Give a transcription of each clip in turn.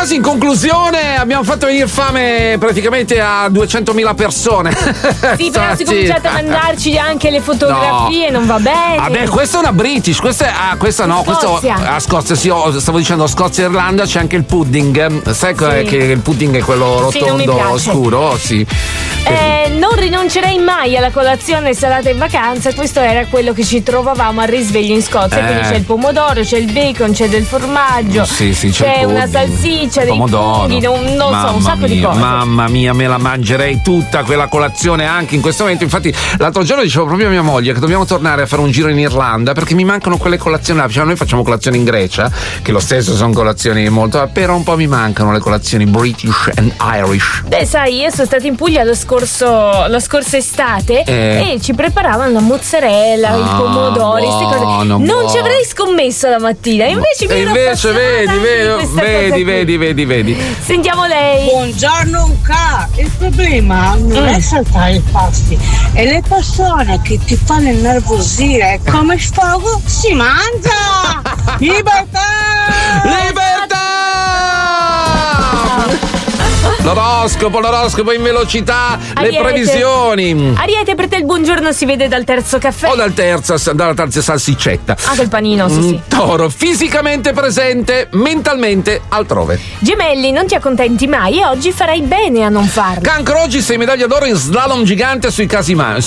quasi in conclusione, abbiamo fatto venire fame praticamente a 200.000 persone. Sì, però si cominciate a mandarci anche le fotografie, non va bene. Vabbè, questa è una British, questa no, questo a Scozia, sì, stavo dicendo Scozia e Irlanda c'è anche il pudding. Sai che il pudding è quello rotondo scuro? Sì. Non rinuncerei mai alla colazione salata in vacanza. Questo era quello che ci trovavamo al risveglio in Scozia. Quindi c'è il pomodoro, c'è il bacon, c'è del formaggio, c'è una salsiccia, dei funghi, non so, un sacco di cose. Mamma mia, me la mangerei tutta quella colazione anche in questo momento. Infatti l'altro giorno dicevo proprio a mia moglie che dobbiamo tornare a fare un giro in Irlanda perché mi mancano quelle colazioni là. Cioè, noi facciamo colazioni in Grecia, che lo stesso sono colazioni molto, però un po' mi mancano le colazioni British and Irish. Beh, sai, io sono stata in Puglia la scorsa estate e ci preparavano la mozzarella, i pomodori, queste cose. Non ci avrei scommesso la mattina, invece mi ero vedi. Sentiamo lei. Buongiorno il problema non è saltare i pasti, è le persone che ti fanno innervosire. Come sfogo si mangia. Libertà! L'oroscopo in velocità, Ariete. Le previsioni. Ariete, per te il buongiorno si vede dal terzo caffè O dalla terza salsiccetta. del panino, sì. Toro, fisicamente presente, mentalmente altrove. Gemelli, non ti accontenti mai e oggi farai bene a non farlo. Cancro, oggi 6 medaglie d'oro in slalom gigante sui casi umani.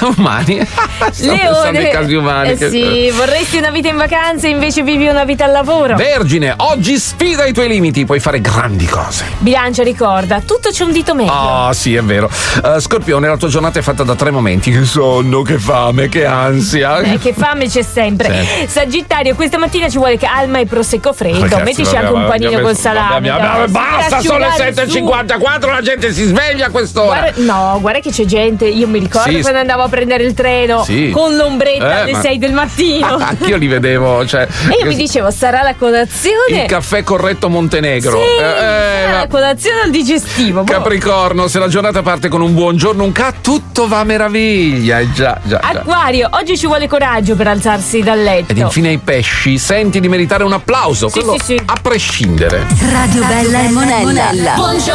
Leone, casi umani. Sì, vorresti una vita in vacanza e invece vivi una vita al lavoro. Vergine, oggi sfida i tuoi limiti, puoi fare grandi cose. Bilancia, ricorda, tutto c'è un dito meglio. Sì, è vero. Scorpione, la tua giornata è fatta da 3 momenti. Che sonno, che fame, che ansia. Che fame c'è sempre. Sì. Sagittario, questa mattina ci vuole calma e prosecco freddo. Ragazzi, mettici anche un panino col salame. Basta, sono le 7:54, la gente si sveglia a quest'ora. Guarda che c'è gente. Io mi ricordo quando andavo a prendere il treno con l'ombretta alle 6 del mattino. Anch'io li vedevo. E io mi dicevo, sarà la colazione? Il caffè corretto Montenegro. Sarà la colazione al digestivo. Capricorno, se la giornata parte con un buongiorno, tutto va a meraviglia. Già. Acquario, oggi ci vuole coraggio per alzarsi dal letto. Ed infine i pesci, senti di meritare un applauso, sì. a prescindere. Radio Bella e Monella. Buongiorno.